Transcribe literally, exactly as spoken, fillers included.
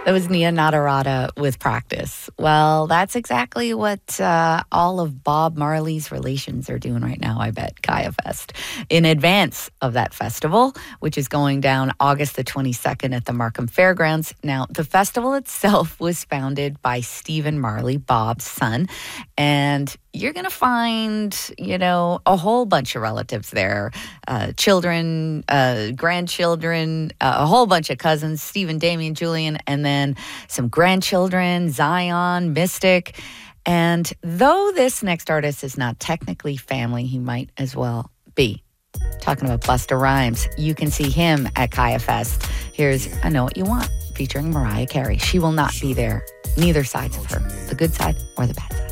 That was Nia Natarata with Practice. Well, that's exactly what uh, all of Bob Marley's relations are doing right now, I bet, Kaya Fest. In advance of that festival, which is going down August the twenty-second at the Markham Fairgrounds. Now, the festival itself was founded by Stephen Marley, Bob's son, and you're going to find, you know, a whole bunch of relatives there, uh, children, uh, grandchildren, uh, a whole bunch of cousins, Stephen, Damien, Julian, and then some grandchildren, Zion, Mystic. And though this next artist is not technically family, he might as well be. Talking about Busta Rhymes, you can see him at Kaya Fest. Here's I Know What You Want, featuring Mariah Carey. She will not be there, neither sides of her, the good side or the bad side.